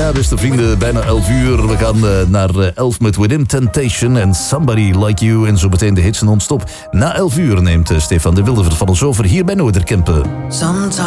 Ja, beste vrienden, bijna 11 uur. We gaan naar 11 met Within Temptation en Somebody Like You. En zo meteen de hits non-stop. Na 11 uur neemt Stefan de Wilde van ons over hier bij Noorderkempen.